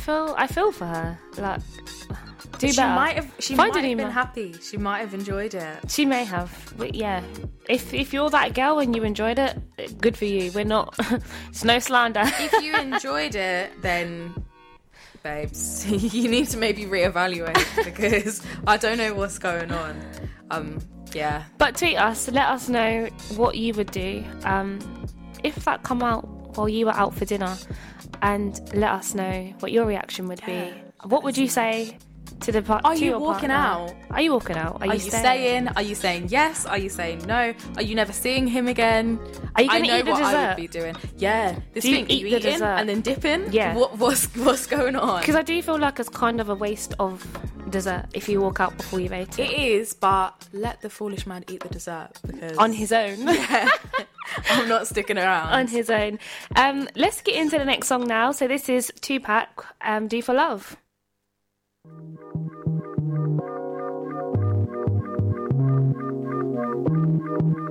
feel for her. Like, do She better. might have been happy. She might have enjoyed it. She may have, but yeah. If you're that girl and you enjoyed it, good for you. We're not. It's no slander. If you enjoyed it, then, babes, you need to maybe reevaluate because I don't know what's going on. Yeah. But tweet us. Let us know what you would do if that come out while you were out for dinner, and let us know what your reaction would be. What would you say to the Are you walking out? Are you walking out? Are you staying? Are you saying yes? Are you saying no? Are you never seeing him again? Are you going to eat the what dessert? I would be doing. Yeah. This Do you thing, eat you the eating dessert? and then dipping? Yeah. What's going on? Because I do feel like it's kind of a waste of dessert if you walk out before you've ate it. It is, but let the foolish man eat the dessert because On his own. Yeah. I'm not sticking around. On his own. Let's get into the next song now. So this is Tupac, Do For Love.